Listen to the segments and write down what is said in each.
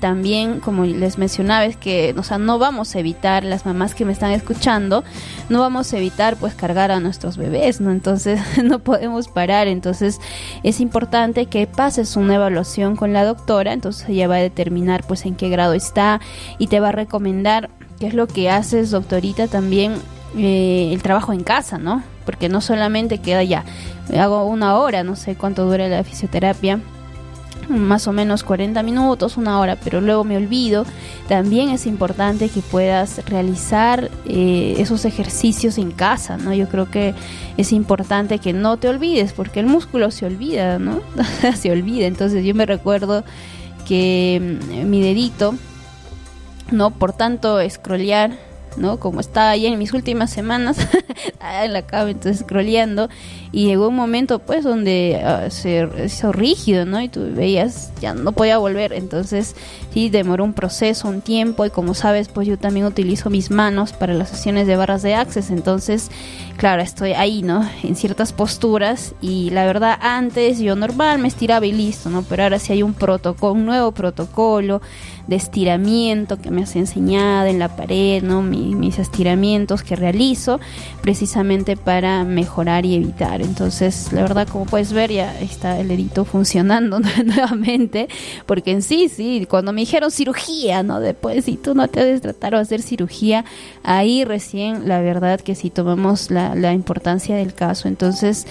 también, como les mencionaba, es que, o sea, no vamos a evitar, las mamás que me están escuchando, no vamos a evitar pues cargar a nuestros bebés, ¿no? Entonces no podemos parar. Entonces es importante que pases una evaluación con la doctora. Entonces ella va a determinar pues en qué grado está y te va a recomendar qué es lo que haces, doctorita, también el trabajo en casa, ¿no? Porque no solamente queda ya, hago 1 hora, no sé cuánto dura la fisioterapia, más o menos 40 minutos, 1 hora, pero luego me olvido. También es importante que puedas realizar esos ejercicios en casa, ¿no? Yo creo que es importante que no te olvides, porque el músculo se olvida, ¿no? Se olvida. Entonces yo me recuerdo que mi dedito, ¿no? Por tanto scrollear, ¿no? Como estaba ahí en mis últimas semanas en la cama, entonces scrolleando, y llegó un momento pues donde se hizo rígido, ¿no? Y tú veías, ya no podía volver. Entonces sí, demoró un proceso, un tiempo, y como sabes, pues yo también utilizo mis manos para las sesiones de barras de Access. Entonces, claro, estoy ahí, ¿no? En ciertas posturas, y la verdad antes yo normal me estiraba y listo, ¿no? Pero ahora sí hay un nuevo protocolo de estiramiento que me has enseñado en la pared, ¿no? Mis estiramientos que realizo precisamente para mejorar y evitar. Entonces, la verdad, como puedes ver, ya está el dedito funcionando nuevamente, porque en sí, cuando me dijeron cirugía, ¿no? Después, si tú no te debes tratar o hacer cirugía, ahí recién, la verdad que sí tomamos la importancia del caso. Entonces,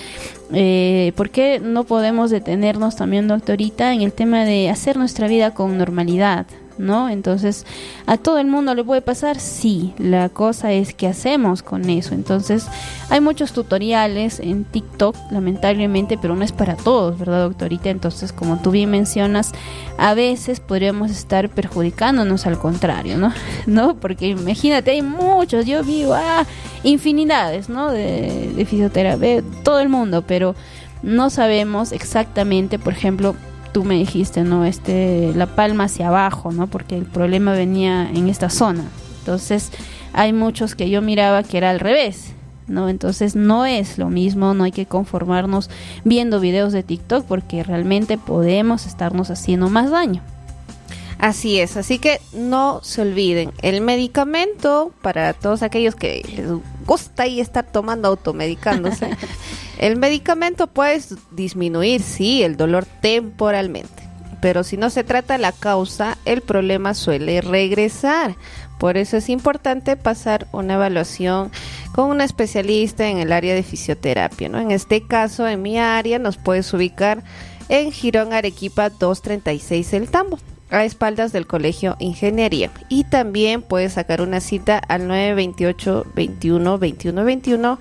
¿por qué no podemos detenernos también, doctorita, en el tema de hacer nuestra vida con normalidad, ¿no? Entonces, ¿a todo el mundo le puede pasar? Sí, la cosa es qué hacemos con eso. Entonces, hay muchos tutoriales en TikTok, lamentablemente, pero no es para todos, ¿verdad, doctorita? Entonces, como tú bien mencionas, a veces podríamos estar perjudicándonos al contrario, ¿no? Porque imagínate, hay muchos, yo vivo infinidades, ¿no? De fisioterapia, todo el mundo, pero no sabemos exactamente, por ejemplo, tú me dijiste, ¿no? La palma hacia abajo, ¿no? Porque el problema venía en esta zona. Entonces, hay muchos que yo miraba que era al revés, ¿no? Entonces, no es lo mismo, no hay que conformarnos viendo videos de TikTok, porque realmente podemos estarnos haciendo más daño. Así es, así que no se olviden, el medicamento, para todos aquellos que les gusta ahí estar tomando, automedicándose, el medicamento puede disminuir, sí, el dolor temporalmente, pero si no se trata la causa, el problema suele regresar. Por eso es importante pasar una evaluación con un especialista en el área de fisioterapia, ¿no? En este caso, en mi área, nos puedes ubicar en Girón Arequipa 236 El Tambo, a espaldas del Colegio Ingeniería, y también puedes sacar una cita al 928-21-21-21,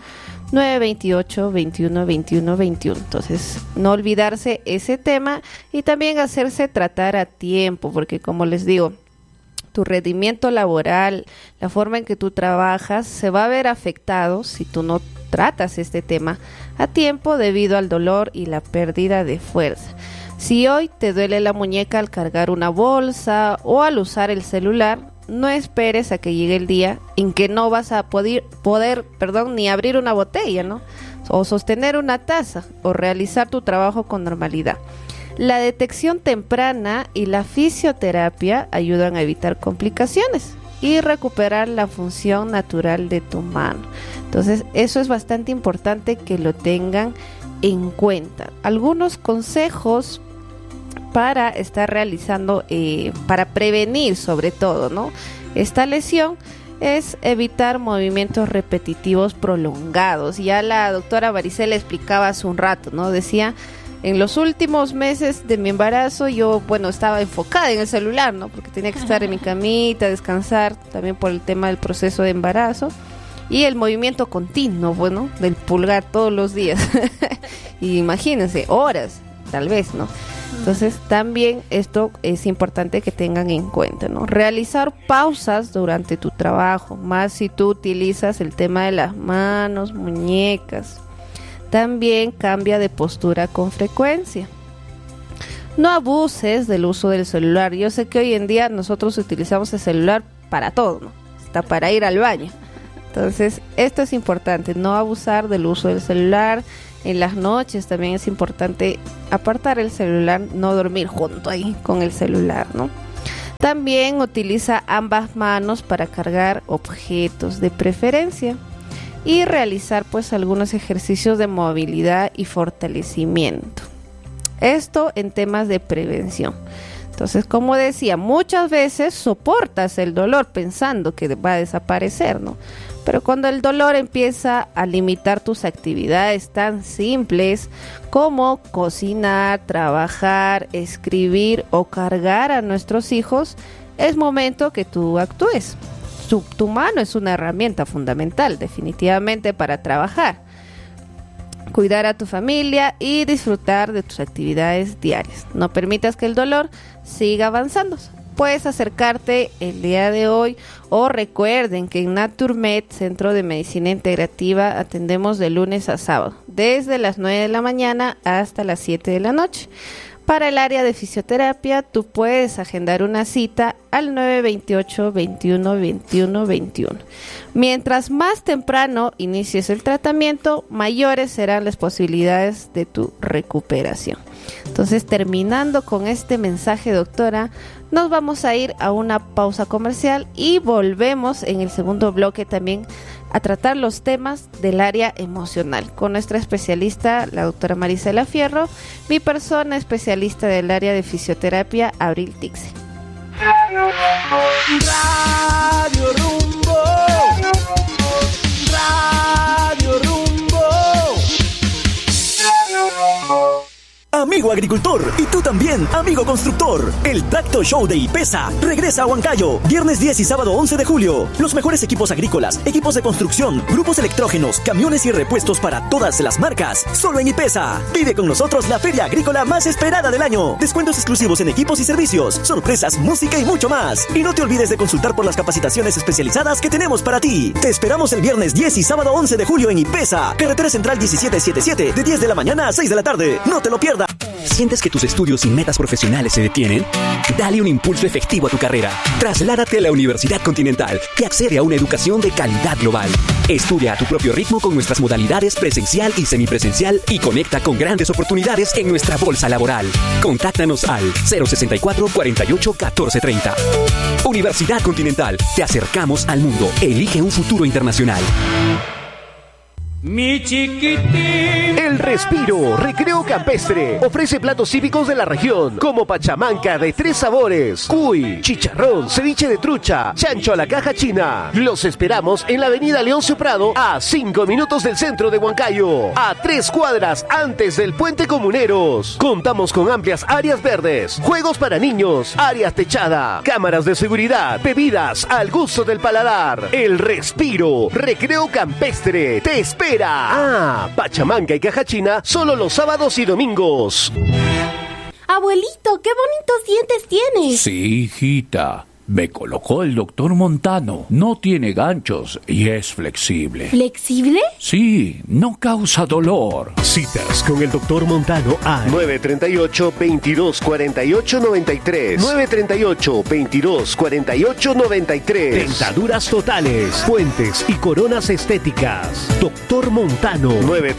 928-21-21-21. Entonces, no olvidarse ese tema y también hacerse tratar a tiempo, porque como les digo, tu rendimiento laboral, la forma en que tú trabajas, se va a ver afectado si tú no tratas este tema a tiempo debido al dolor y la pérdida de fuerza. Si hoy te duele la muñeca al cargar una bolsa o al usar el celular, no esperes a que llegue el día en que no vas a poder, ni abrir una botella, ¿no? O sostener una taza o realizar tu trabajo con normalidad. La detección temprana y la fisioterapia ayudan a evitar complicaciones y recuperar la función natural de tu mano. Entonces, eso es bastante importante que lo tengan en cuenta. Algunos consejos para estar realizando, para prevenir sobre todo, ¿no?, esta lesión, es evitar movimientos repetitivos prolongados. Ya la doctora Maricela explicaba hace un rato, ¿no? Decía, en los últimos meses de mi embarazo yo, estaba enfocada en el celular, ¿no? Porque tenía que estar en mi camita, descansar, también por el tema del proceso de embarazo. Y el movimiento continuo, del pulgar todos los días. Y imagínense, horas, tal vez, ¿no? Entonces, también esto es importante que tengan en cuenta, ¿no? Realizar pausas durante tu trabajo, más si tú utilizas el tema de las manos, muñecas. También cambia de postura con frecuencia. No abuses del uso del celular. Yo sé que hoy en día nosotros utilizamos el celular para todo, ¿no? Hasta para ir al baño. Entonces, esto es importante, no abusar del uso del celular. En las noches también es importante apartar el celular, no dormir junto ahí con el celular, ¿no? También utiliza ambas manos para cargar objetos de preferencia y realizar pues algunos ejercicios de movilidad y fortalecimiento. Esto en temas de prevención. Entonces, como decía, muchas veces soportas el dolor pensando que va a desaparecer, ¿no? Pero cuando el dolor empieza a limitar tus actividades tan simples como cocinar, trabajar, escribir o cargar a nuestros hijos, es momento que tú actúes. Tu mano es una herramienta fundamental, definitivamente, para trabajar, cuidar a tu familia y disfrutar de tus actividades diarias. No permitas que el dolor siga avanzando. Puedes acercarte el día de hoy o recuerden que en Naturmed, Centro de Medicina Integrativa, atendemos de lunes a sábado, desde las 9 de la mañana hasta las 7 de la noche. Para el área de fisioterapia, tú puedes agendar una cita al 928-21-21-21. Mientras más temprano inicies el tratamiento, mayores serán las posibilidades de tu recuperación. Entonces, terminando con este mensaje, doctora, nos vamos a ir a una pausa comercial y volvemos en el segundo bloque también a tratar los temas del área emocional con nuestra especialista, la doctora Marisela Fierro, mi persona especialista del área de fisioterapia, Abril Tixe. Radio Rumbo, Radio Rumbo. Amigo agricultor, y tú también, amigo constructor. El Tracto Show de IPESA regresa a Huancayo, viernes 10 y sábado 11 de julio. Los mejores equipos agrícolas, equipos de construcción, grupos electrógenos, camiones y repuestos para todas las marcas. Solo en IPESA. Vive con nosotros la feria agrícola más esperada del año. Descuentos exclusivos en equipos y servicios, sorpresas, música y mucho más. Y no te olvides de consultar por las capacitaciones especializadas que tenemos para ti. Te esperamos el viernes 10 y sábado 11 de julio en IPESA, carretera central 1777, de 10 de la mañana a 6 de la tarde. No te lo pierdas. ¿Sientes que tus estudios y metas profesionales se detienen? Dale un impulso efectivo a tu carrera. Trasládate a la Universidad Continental, que accede a una educación de calidad global. Estudia a tu propio ritmo con nuestras modalidades presencial y semipresencial y conecta con grandes oportunidades en nuestra bolsa laboral. Contáctanos al 064 48 14 30. Universidad Continental, te acercamos al mundo. Elige un futuro internacional. Mi chiquitín. El Respiro Recreo Campestre ofrece platos típicos de la región, como pachamanca de 3 sabores, cuy, chicharrón, ceviche de trucha, chancho a la caja china. Los esperamos en la avenida Leoncio Prado, a 5 minutos del centro de Huancayo, a 3 cuadras antes del Puente Comuneros. Contamos con amplias áreas verdes, juegos para niños, áreas techada, cámaras de seguridad, bebidas al gusto del paladar. El Respiro Recreo Campestre te espera. Pachamanca y caja china solo los sábados y domingos. Abuelito, qué bonitos dientes tienes. Sí, hijita. Me colocó el doctor Montano. No tiene ganchos y es flexible. ¿Flexible? Sí, no causa dolor. Citas con el doctor Montano al 938-2248-93. 938-2248-93. Dentaduras totales, puentes y coronas estéticas. Doctor Montano.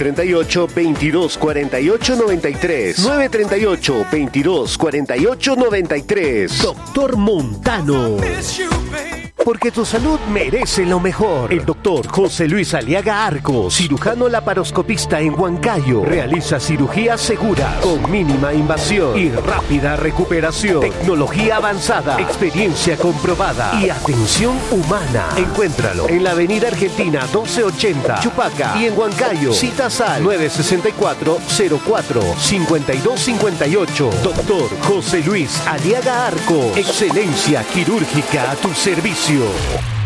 938-2248-93. 938-2248-93. Doctor Montano. Porque tu salud merece lo mejor. El doctor José Luis Aliaga Arcos, cirujano laparoscopista en Huancayo, realiza cirugías seguras, con mínima invasión y rápida recuperación. Tecnología avanzada, experiencia comprobada y atención humana. Encuéntralo en la avenida Argentina 1280, Chupaca, y en Huancayo. Citas al 964-04-5258. Doctor José Luis Aliaga Arcos. Excelencia quirúrgica a tu servicio.